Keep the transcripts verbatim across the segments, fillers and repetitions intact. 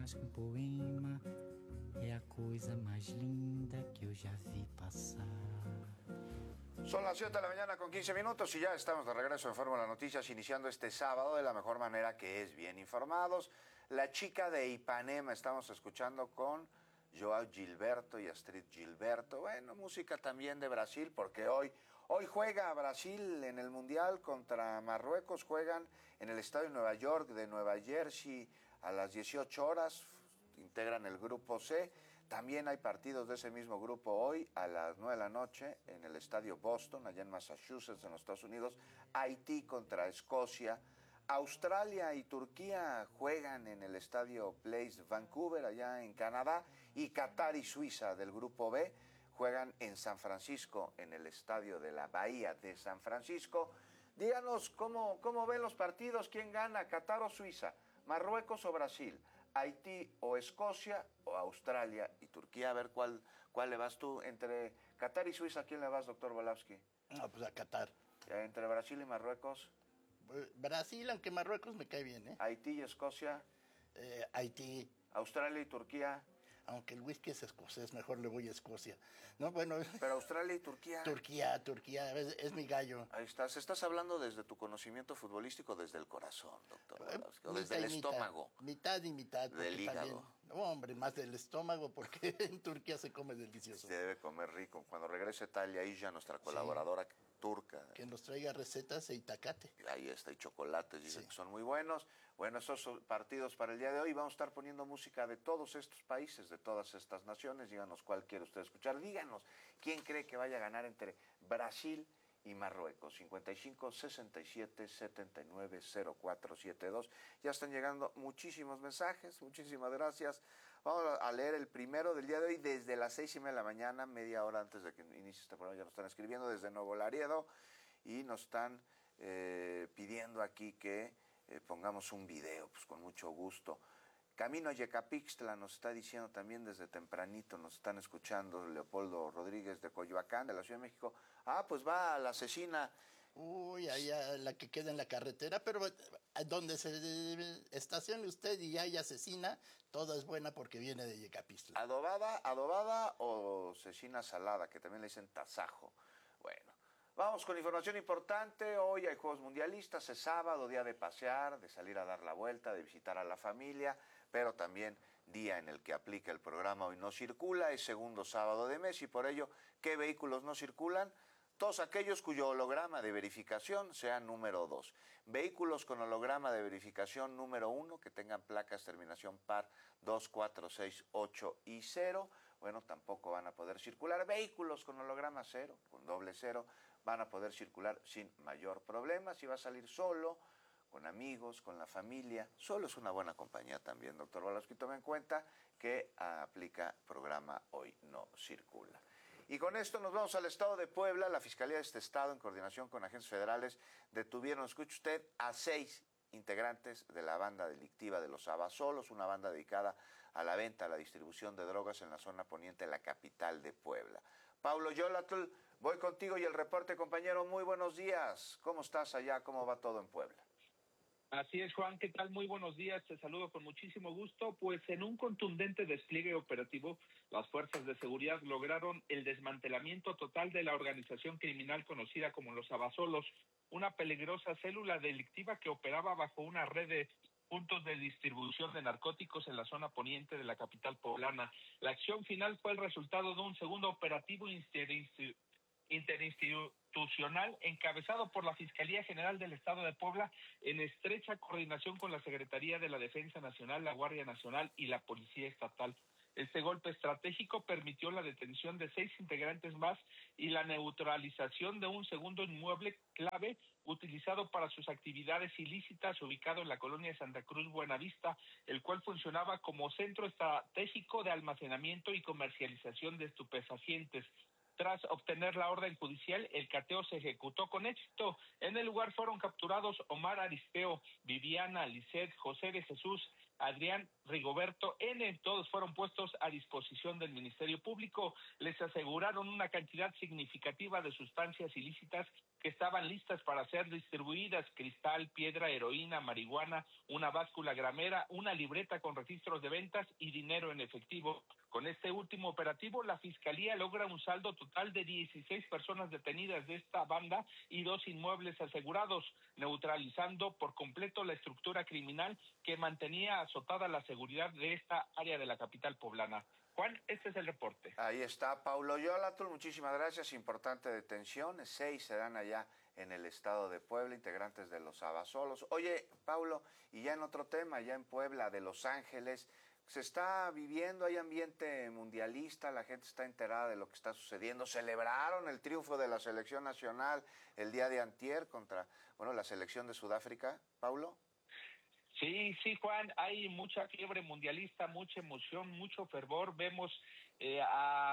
mais que um poema, é a coisa mais linda que eu já vi passar. Son las siete de la mañana con quince minutos y ya estamos de regreso en Fórmula Noticias, iniciando este sábado de la mejor manera, que es bien informados. La chica de Ipanema, estamos escuchando con Joao Gilberto y Astrid Gilberto. Bueno, música también de Brasil, porque hoy, hoy juega Brasil en el Mundial contra Marruecos. Juegan en el Estadio Nueva York de Nueva Jersey a las dieciocho horas. Integran el Grupo C. También hay partidos de ese mismo grupo hoy a las nueve de la noche en el Estadio Boston, allá en Massachusetts, en los Estados Unidos. Haití contra Escocia. Australia y Turquía juegan en el Estadio Place Vancouver, allá en Canadá. Y Qatar y Suiza del Grupo B juegan en San Francisco, en el Estadio de la Bahía de San Francisco. Díganos cómo, cómo ven los partidos, quién gana, Qatar o Suiza, Marruecos o Brasil, Haití o Escocia, o Australia y Turquía. A ver, ¿cuál, cuál le vas tú? Entre Qatar y Suiza, ¿a quién le vas, doctor Volowski? No, pues a Qatar. Entre Brasil y Marruecos. Brasil, aunque Marruecos me cae bien, ¿eh? Haití y Escocia. Eh, Haití. Australia y Turquía. Aunque el whisky es escocés, mejor le voy a Escocia. No, bueno. Pero Australia y Turquía. Turquía, Turquía, es, es mi gallo. Ahí estás. Estás hablando desde tu conocimiento futbolístico, desde el corazón, doctor. Eh, o desde el estómago. Mitad y mitad. Del hígado. También, no, hombre, más del estómago, porque en Turquía se come delicioso. Se debe comer rico. Cuando regrese Talia Illa, nuestra colaboradora sí. turca. Que nos traiga recetas e Itacate. Ahí está, y chocolates, dicen sí. que son muy buenos. Bueno, esos son partidos para el día de hoy. Vamos a estar poniendo música de todos estos países, de todas estas naciones. Díganos cuál quiere usted escuchar. Díganos quién cree que vaya a ganar entre Brasil y Marruecos. cincuenta y cinco, sesenta y siete, setenta y nueve, cero cuatro siete dos. Ya están llegando muchísimos mensajes. Muchísimas gracias. Vamos a leer el primero del día de hoy desde las seis y media de la mañana, media hora antes de que inicie este programa. Ya nos están escribiendo desde Nuevo Laredo y nos están eh, pidiendo aquí que eh, pongamos un video, pues con mucho gusto. Camino a Yecapixtla nos está diciendo también desde tempranito, nos están escuchando Leopoldo Rodríguez de Coyoacán, de la Ciudad de México. Ah, pues va a la asesina. Uy, allá la que queda en la carretera, pero donde se estacione usted y hay asesina, toda es buena porque viene de Yecapixtla. ¿Adobada, adobada o cecina salada, que también le dicen tasajo? Bueno, vamos con información importante. Hoy hay Juegos Mundialistas, es sábado, día de pasear, de salir a dar la vuelta, de visitar a la familia, pero también día en el que aplica el programa Hoy No Circula, es segundo sábado de mes y por ello, ¿qué vehículos no circulan? Todos aquellos cuyo holograma de verificación sea número dos. Vehículos con holograma de verificación número uno, que tengan placas terminación par dos, cuatro, seis, ocho y cero, bueno, tampoco van a poder circular. Vehículos con holograma cero, con doble cero, van a poder circular sin mayor problema. Si va a salir solo, con amigos, con la familia, solo es una buena compañía también, doctor Volowski. Tome en cuenta que aplica programa Hoy No Circula. Y con esto nos vamos al estado de Puebla. La Fiscalía de este estado, en coordinación con agentes federales, detuvieron, escuche usted, a seis integrantes de la banda delictiva de los Abasolos, una banda dedicada a la venta, a la distribución de drogas en la zona poniente de la capital de Puebla. Paulo Yolatl, voy contigo y el reporte, compañero. Muy buenos días. ¿Cómo estás allá? ¿Cómo va todo en Puebla? Así es, Juan, ¿qué tal? Muy buenos días, te saludo con muchísimo gusto. Pues en un contundente despliegue operativo, las fuerzas de seguridad lograron el desmantelamiento total de la organización criminal conocida como los Abasolos, una peligrosa célula delictiva que operaba bajo una red de puntos de distribución de narcóticos en la zona poniente de la capital poblana. La acción final fue el resultado de un segundo operativo interinstitucional institucional encabezado por la Fiscalía General del Estado de Puebla en estrecha coordinación con la Secretaría de la Defensa Nacional, la Guardia Nacional y la Policía Estatal. Este golpe estratégico permitió la detención de seis integrantes más y la neutralización de un segundo inmueble clave utilizado para sus actividades ilícitas, ubicado en la colonia Santa Cruz Buenavista, el cual funcionaba como centro estratégico de almacenamiento y comercialización de estupefacientes. Tras obtener la orden judicial, el cateo se ejecutó con éxito. En el lugar fueron capturados Omar Aristeo, Viviana, Lisset, José de Jesús, Adrián Rigoberto N. Todos fueron puestos a disposición del Ministerio Público. Les aseguraron una cantidad significativa de sustancias ilícitas que estaban listas para ser distribuidas: cristal, piedra, heroína, marihuana, una báscula gramera, una libreta con registros de ventas y dinero en efectivo. Con este último operativo, la Fiscalía logra un saldo total de dieciséis personas detenidas de esta banda y dos inmuebles asegurados, neutralizando por completo la estructura criminal que mantenía azotada la seguridad de esta área de la capital poblana. Juan, este es el reporte. Ahí está Paulo Yólotl, muchísimas gracias. Importante detención, seis se dan allá en el estado de Puebla, integrantes de los Abasolos. Oye, Paulo, y ya en otro tema, ya en Puebla de Los Ángeles, se está viviendo, hay ambiente mundialista, la gente está enterada de lo que está sucediendo. Celebraron el triunfo de la selección nacional el día de antier contra, bueno, la selección de Sudáfrica. Paulo. Sí, sí, Juan, hay mucha fiebre mundialista, mucha emoción, mucho fervor. Vemos eh,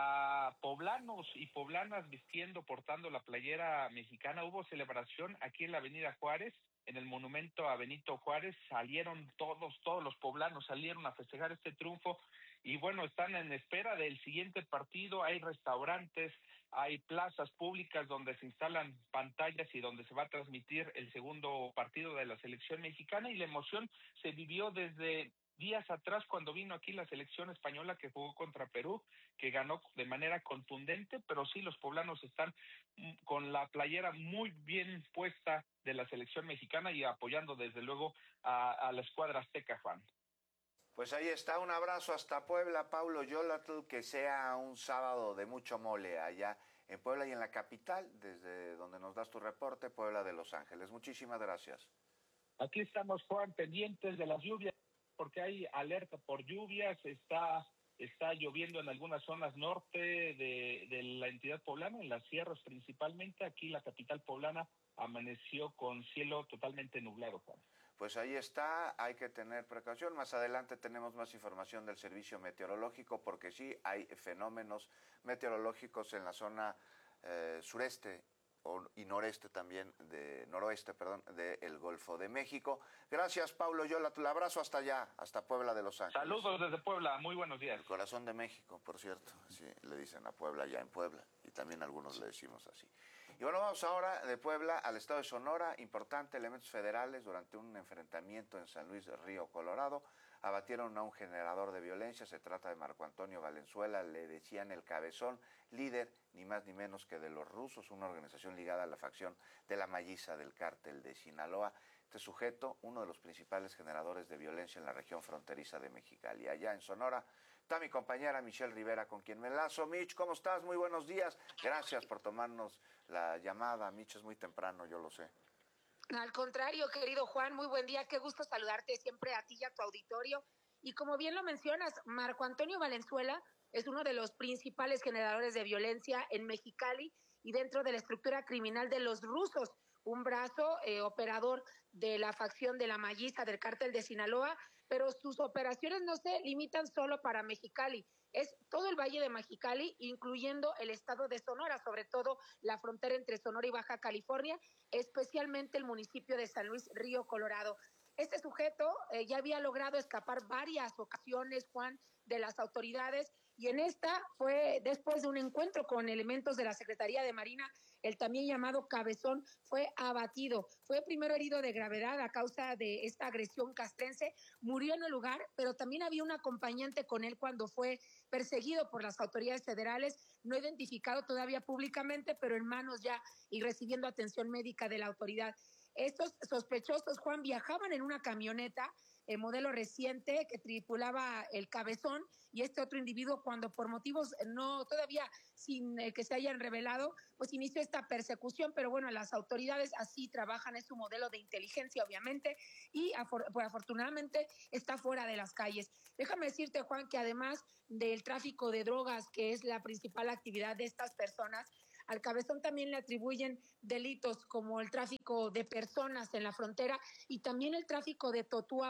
a poblanos y poblanas vistiendo, portando la playera mexicana. Hubo celebración aquí en la Avenida Juárez, en el monumento a Benito Juárez. Salieron todos, todos los poblanos salieron a festejar este triunfo y bueno, están en espera del siguiente partido. Hay restaurantes, hay plazas públicas donde se instalan pantallas y donde se va a transmitir el segundo partido de la selección mexicana, y la emoción se vivió desde días atrás cuando vino aquí la selección española que jugó contra Perú, que ganó de manera contundente, pero sí, los poblanos están con la playera muy bien puesta de la selección mexicana y apoyando desde luego a, a la escuadra azteca, Juan. Pues ahí está, un abrazo hasta Puebla, Paulo Yólotl, que sea un sábado de mucho mole allá en Puebla y en la capital, desde donde nos das tu reporte, Puebla de Los Ángeles. Muchísimas gracias. Aquí estamos, Juan, pendientes de las lluvias, porque hay alerta por lluvias. Está, está lloviendo en algunas zonas norte de, de la entidad poblana, en las sierras principalmente. Aquí la capital poblana amaneció con cielo totalmente nublado, Juan. Pues ahí está, hay que tener precaución. Más adelante tenemos más información del servicio meteorológico, porque sí hay fenómenos meteorológicos en la zona eh, sureste y noreste también, de noroeste, perdón, del Golfo de México. Gracias, Paulo Yólotl. Un abrazo hasta allá, hasta Puebla de Los Ángeles. Saludos desde Puebla, muy buenos días. El corazón de México, por cierto, sí, le dicen a Puebla allá en Puebla, y también algunos le decimos así. Y bueno, vamos ahora de Puebla al estado de Sonora. Importante, elementos federales durante un enfrentamiento en San Luis Río Colorado abatieron a un generador de violencia. Se trata de Marco Antonio Valenzuela, le decían el Cabezón, líder ni más ni menos que de los Rusos, una organización ligada a la facción de la Malliza del cártel de Sinaloa. Este sujeto, uno de los principales generadores de violencia en la región fronteriza de Mexicali. Allá en Sonora está mi compañera Michelle Rivera, con quien me enlazo. Mitch, ¿cómo estás? Muy buenos días. Gracias por tomarnos la llamada. Mitch, es muy temprano, yo lo sé. Al contrario, querido Juan, muy buen día. Qué gusto saludarte siempre a ti y a tu auditorio. Y como bien lo mencionas, Marco Antonio Valenzuela es uno de los principales generadores de violencia en Mexicali y dentro de la estructura criminal de los Rusos, un brazo eh, operador de la facción de la Malliza del cártel de Sinaloa, pero sus operaciones no se limitan solo para Mexicali, es todo el Valle de Mexicali, incluyendo el estado de Sonora, sobre todo la frontera entre Sonora y Baja California, especialmente el municipio de San Luis Río Colorado. Este sujeto eh, ya había logrado escapar varias ocasiones, Juan, de las autoridades, y en esta fue después de un encuentro con elementos de la Secretaría de Marina, el también llamado Cabezón fue abatido. Fue primero herido de gravedad a causa de esta agresión castrense, murió en el lugar, pero también había un acompañante con él cuando fue perseguido por las autoridades federales, no identificado todavía públicamente, pero en manos ya y recibiendo atención médica de la autoridad. Estos sospechosos, Juan, viajaban en una camioneta eh, modelo reciente que tripulaba el Cabezón y este otro individuo, cuando por motivos no todavía sin eh, que se hayan revelado, pues inició esta persecución, pero bueno, las autoridades así trabajan, es su modelo de inteligencia obviamente, y afor pues, afortunadamente está fuera de las calles. Déjame decirte, Juan, que además del tráfico de drogas, que es la principal actividad de estas personas, al Cabezón también le atribuyen delitos como el tráfico de personas en la frontera y también el tráfico de totuaba.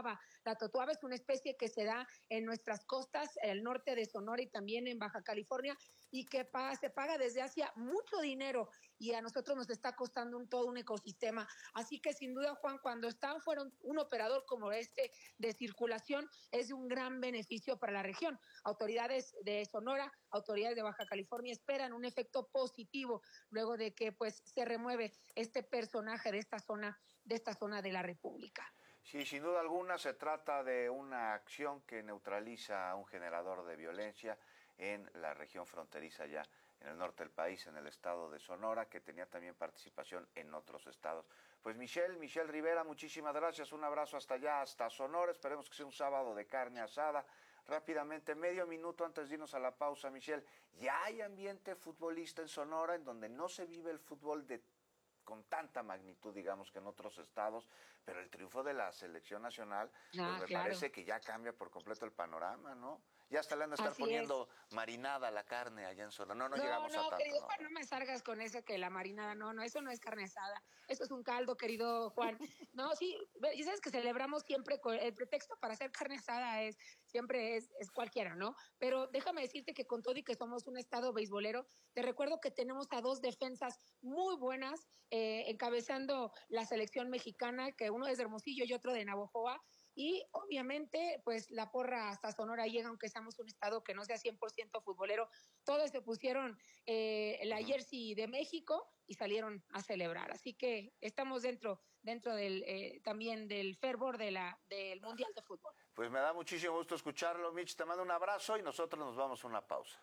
La totuaba es una especie que se da en nuestras costas, el norte de Sonora y también en Baja California, y que pa- se paga desde hace mucho dinero y a nosotros nos está costando un, todo un ecosistema. Así que sin duda, Juan, cuando están fueron un operador como este de circulación es de un gran beneficio para la región. Autoridades de Sonora, autoridades de Baja California esperan un efecto positivo luego de que pues se remueve este personaje de esta zona, de esta zona de la República. Sí, sin duda alguna se trata de una acción que neutraliza a un generador de violencia en la región fronteriza ya en el norte del país, en el estado de Sonora, que tenía también participación en otros estados. Pues Michelle, Michelle Rivera, muchísimas gracias, un abrazo hasta allá, hasta Sonora, esperemos que sea un sábado de carne asada. Rápidamente, medio minuto antes de irnos a la pausa, Michelle, ya hay ambiente futbolista en Sonora en donde no se vive el fútbol de con tanta magnitud, digamos, que en otros estados, pero el triunfo de la selección nacional, Ah, pues me claro. parece que ya cambia por completo el panorama, ¿no? Ya hasta le han de estar Así poniendo marinada a la carne allá en Sonora. No, no, No, llegamos no, a tanto. querido no, Juan, no. no me salgas con eso que la marinada, no, no, eso no es carne asada, eso es un caldo, querido Juan. No, sí, y sabes que celebramos siempre, con, el pretexto para hacer carne asada es, siempre es, es cualquiera, ¿no? Pero déjame decirte que con todo y que somos un estado beisbolero, te recuerdo que tenemos a dos defensas muy buenas, eh, encabezando la selección mexicana, que uno es de Hermosillo y otro de Navojoa. Y obviamente, pues la porra hasta Sonora llega, aunque seamos un estado que no sea cien por ciento futbolero. Todos se pusieron eh, la jersey de México y salieron a celebrar. Así que estamos dentro, dentro del, eh, también del fervor de la, del Mundial de Fútbol. Pues me da muchísimo gusto escucharlo, Mitch. Te mando un abrazo y nosotros nos vamos a una pausa.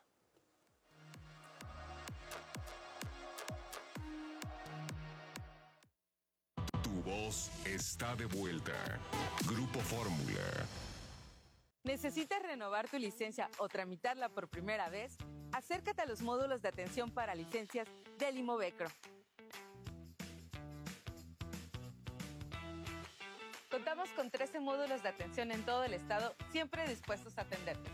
Tu voz está de vuelta. Grupo Fórmula. ¿Necesitas renovar tu licencia o tramitarla por primera vez? Acércate a los módulos de atención para licencias del Imovecro. Contamos con trece módulos de atención en todo el estado, siempre dispuestos a atenderte.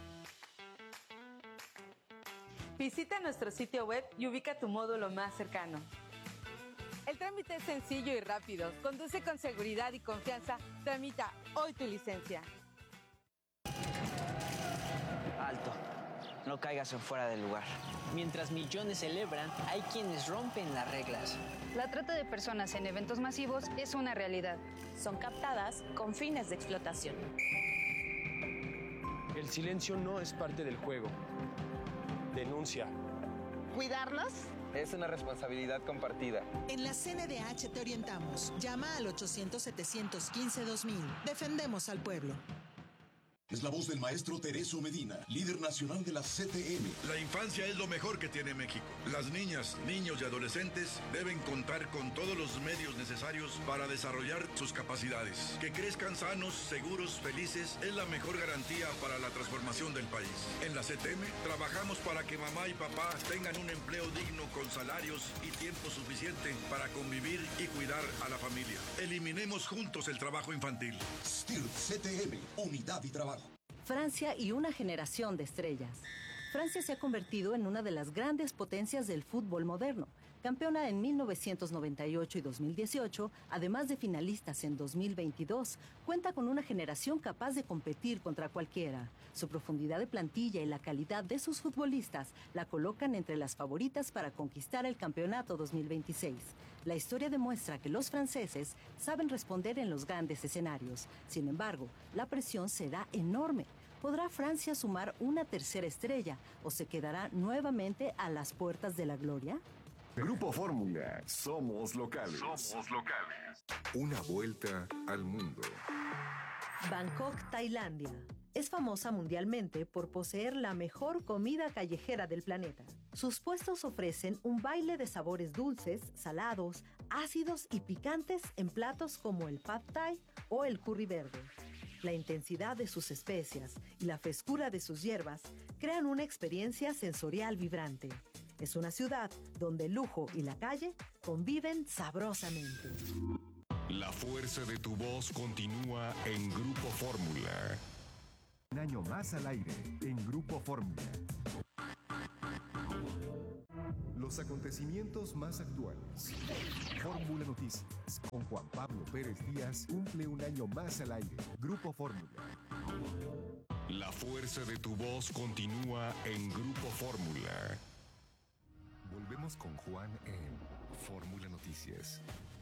Visita nuestro sitio web y ubica tu módulo más cercano. El trámite es sencillo y rápido. Conduce con seguridad y confianza. Tramita hoy tu licencia. Alto, no caigas en fuera del lugar. Mientras millones celebran, hay quienes rompen las reglas. La trata de personas en eventos masivos es una realidad. Son captadas con fines de explotación. El silencio no es parte del juego. Denuncia. ¿Cuidarlos? Es una responsabilidad compartida. En la C N D H te orientamos. Llama al ochocientos, setecientos quince, dos mil. Defendemos al pueblo. Es la voz del maestro Tereso Medina, líder nacional de la C T M. La infancia es lo mejor que tiene México. Las niñas, niños y adolescentes deben contar con todos los medios necesarios para desarrollar sus capacidades. Que crezcan sanos, seguros, felices es la mejor garantía para la transformación del país. En la C T M trabajamos para que mamá y papá tengan un empleo digno con salarios y tiempo suficiente para convivir y cuidar a la familia. Eliminemos juntos el trabajo infantil. S T I R C T M, unidad y trabajo. Francia y una generación de estrellas. Francia se ha convertido en una de las grandes potencias del fútbol moderno. Campeona en mil novecientos noventa y ocho y dos mil dieciocho, además de finalistas en dos mil veintidós, cuenta con una generación capaz de competir contra cualquiera. Su profundidad de plantilla y la calidad de sus futbolistas la colocan entre las favoritas para conquistar el campeonato dos mil veintiséis. La historia demuestra que los franceses saben responder en los grandes escenarios. Sin embargo, la presión será enorme. ¿Podrá Francia sumar una tercera estrella o se quedará nuevamente a las puertas de la gloria? Grupo Fórmula. Somos locales. Somos locales. Una vuelta al mundo. Bangkok, Tailandia. Es famosa mundialmente por poseer la mejor comida callejera del planeta. Sus puestos ofrecen un baile de sabores dulces, salados, ácidos y picantes en platos como el pad thai o el curry verde. La intensidad de sus especias y la frescura de sus hierbas crean una experiencia sensorial vibrante. Es una ciudad donde el lujo y la calle conviven sabrosamente. La fuerza de tu voz continúa en Grupo Fórmula. Un año más al aire en Grupo Fórmula. Los Los acontecimientos más actuales. Fórmula Noticias, con Juan Pablo Pérez Díaz, cumple un año más al aire. Grupo Fórmula. La fuerza de tu voz continúa en Grupo Fórmula. Volvemos con Juan en Fórmula Noticias.